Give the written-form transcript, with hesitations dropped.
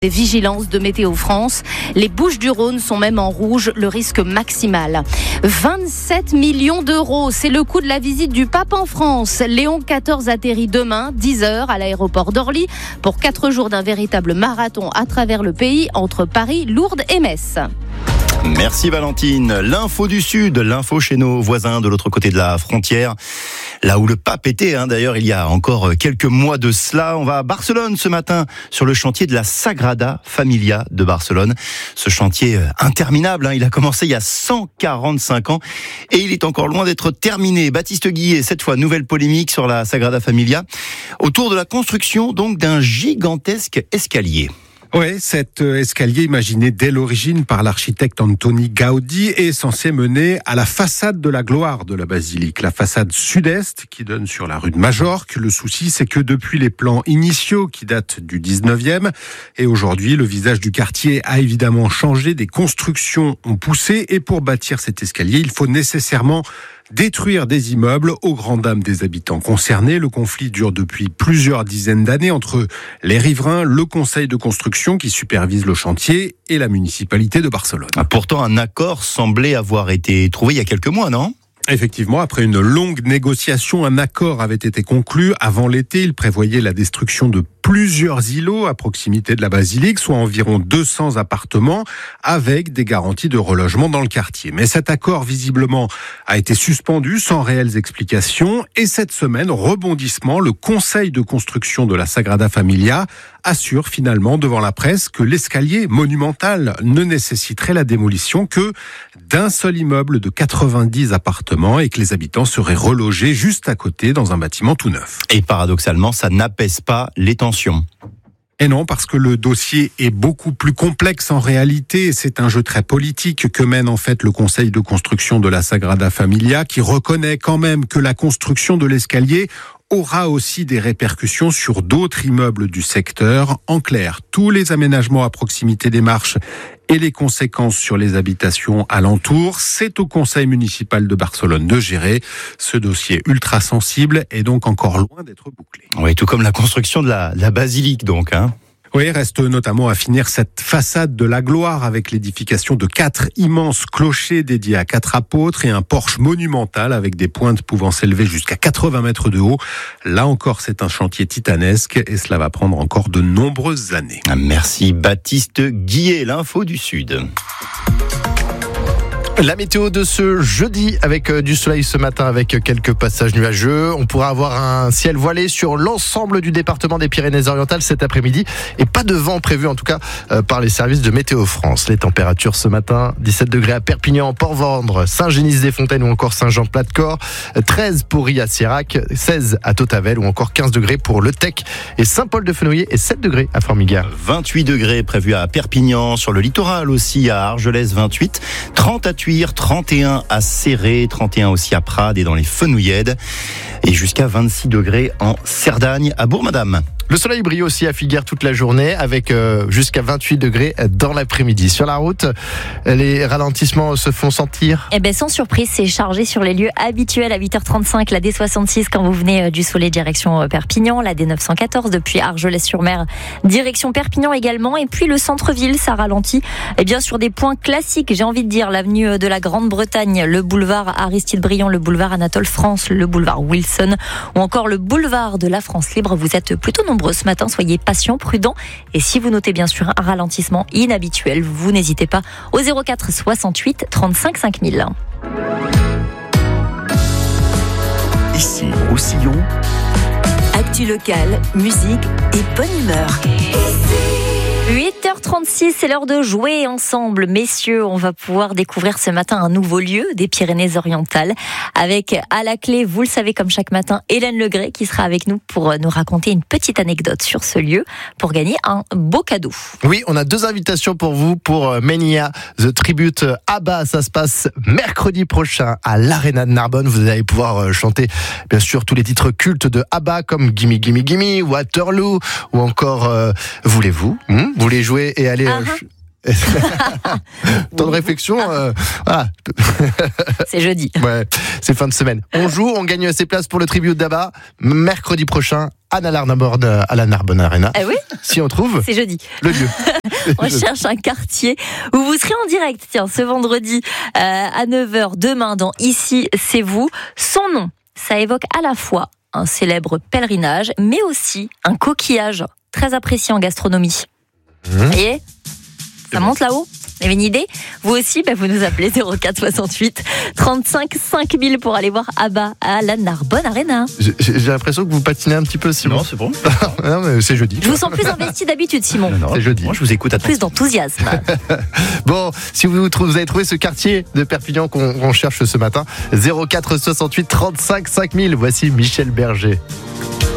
Des vigilances de Météo France. Les Bouches-du-Rhône sont même en rouge, le risque maximal. 27 millions d'euros, c'est le coût de la visite du pape en France. Léon XIV atterrit demain, 10h, à l'aéroport d'Orly, pour 4 jours d'un véritable marathon à travers le pays, entre Paris, Lourdes et Metz. Merci Valentine. L'info du Sud, l'info chez nos voisins de l'autre côté de la frontière. Là où le pape était, d'ailleurs, il y a encore quelques mois de cela. On va à Barcelone ce matin, sur le chantier de la Sagrada Familia de Barcelone. Ce chantier interminable, il a commencé il y a 145 ans et il est encore loin d'être terminé. Baptiste Guillet, cette fois, nouvelle polémique sur la Sagrada Familia, autour de la construction donc d'un gigantesque escalier. Ouais, cet escalier imaginé dès l'origine par l'architecte Antoni Gaudí est censé mener à la façade de la gloire de la basilique, la façade sud-est qui donne sur la rue de Majorque. Le souci, c'est que depuis les plans initiaux qui datent du 19e et aujourd'hui, le visage du quartier a évidemment changé, des constructions ont poussé et pour bâtir cet escalier, il faut nécessairement détruire des immeubles aux grandes dames des habitants concernés. Le conflit dure depuis plusieurs dizaines d'années entre les riverains, le conseil de construction qui supervise le chantier et la municipalité de Barcelone. Pourtant, un accord semblait avoir été trouvé il y a quelques mois, non ? Effectivement, après une longue négociation, un accord avait été conclu avant l'été. Il prévoyait la destruction de plusieurs îlots à proximité de la basilique, soit environ 200 appartements, avec des garanties de relogement dans le quartier. Mais cet accord, visiblement, a été suspendu sans réelles explications. Et cette semaine, rebondissement, le conseil de construction de la Sagrada Familia assure finalement devant la presse que l'escalier monumental ne nécessiterait la démolition que d'un seul immeuble de 90 appartements et que les habitants seraient relogés juste à côté dans un bâtiment tout neuf. Et paradoxalement, ça n'apaise pas les tensions. Et non, parce que le dossier est beaucoup plus complexe en réalité. C'est un jeu très politique que mène en fait le conseil de construction de la Sagrada Familia, qui reconnaît quand même que la construction de l'escalier aura aussi des répercussions sur d'autres immeubles du secteur. En clair, tous les aménagements à proximité des marches et les conséquences sur les habitations alentours, c'est au conseil municipal de Barcelone de gérer. Ce dossier ultra sensible est donc encore loin d'être bouclé. Oui, tout comme la construction de la basilique donc. Oui, reste notamment à finir cette façade de la gloire avec l'édification de 4 immenses clochers dédiés à 4 apôtres et un porche monumental avec des pointes pouvant s'élever jusqu'à 80 mètres de haut. Là encore, c'est un chantier titanesque et cela va prendre encore de nombreuses années. Merci Baptiste Guillet, l'info du Sud. La météo de ce jeudi avec du soleil ce matin avec quelques passages nuageux. On pourra avoir un ciel voilé sur l'ensemble du département des Pyrénées-Orientales cet après-midi et pas de vent prévu en tout cas par les services de Météo France. Les températures ce matin, 17 degrés à Perpignan, Port-Vendre, Saint-Génis-des-Fontaines ou encore Saint-Jean-Plat-de-Corps, 13 pour Ria-Sirac, 16 à Tautavel ou encore 15 degrés pour Le Tech et Saint-Paul-de-Fenouillet et 7 degrés à Formiguères. 28 degrés prévus à Perpignan, sur le littoral aussi à Argelès 28, 30 à Thuir, 31 à Céré, 31 aussi à Prades et dans les Fenouillèdes et jusqu'à 26 degrés en Cerdagne à Bourg-Madame. Le soleil brille aussi à Figueres toute la journée avec jusqu'à 28 degrés dans l'après-midi. Sur la route, les ralentissements se font sentir. Sans surprise, c'est chargé sur les lieux habituels à 8h35. La D66 quand vous venez du Soleil direction Perpignan, la D914 depuis Argelès-sur-Mer direction Perpignan également. Et puis le centre-ville, ça ralentit sur des points classiques, j'ai envie de dire. L'avenue de la Grande-Bretagne, le boulevard Aristide Briand, le boulevard Anatole France, le boulevard Wilson ou encore le boulevard de la France Libre. Vous êtes plutôt nombreux ce matin, soyez patients, prudents et si vous notez bien sûr un ralentissement inhabituel, vous n'hésitez pas au 04 68 35 5000. Ici, Roussillon. Actu locale, musique et bonne humeur. 8h36, c'est l'heure de jouer ensemble. Messieurs, on va pouvoir découvrir ce matin un nouveau lieu des Pyrénées-Orientales avec à la clé, vous le savez comme chaque matin, Hélène Legré qui sera avec nous pour nous raconter une petite anecdote sur ce lieu pour gagner un beau cadeau. Oui, on a 2 invitations pour vous pour Mania The Tribute ABBA. Ça se passe mercredi prochain à l'Arena de Narbonne. Vous allez pouvoir chanter bien sûr tous les titres cultes de ABBA comme Gimme Gimme Gimme, Waterloo ou encore Voulez-vous. Vous voulez jouer et aller Temps de réflexion, voilà. C'est jeudi. Ouais, c'est fin de semaine. On joue, on gagne ses places pour le tribute d'Abba mercredi prochain à la Narbonne Arena. Ah oui, Si on trouve c'est jeudi. le lieu. On cherche un quartier où vous serez en direct, tiens, ce vendredi à 9h, demain dans Ici, c'est vous. Son nom, ça évoque à la fois un célèbre pèlerinage, mais aussi un coquillage très apprécié en gastronomie. Et ça monte là-haut. Vous avez une idée ? Vous aussi, vous nous appelez 04 68 35 5000 pour aller voir Abba à la Narbonne Arena. J'ai l'impression que vous patinez un petit peu, Simon. Non, c'est bon. Non, mais c'est jeudi. Je vous sens plus investi d'habitude, Simon. Non, C'est jeudi. Moi, je vous écoute Plus attentivement. d'enthousiasme. Bon, si vous avez trouvé ce quartier de Perpignan qu'on cherche ce matin, 04 68 35 5000. Voici Michel Berger.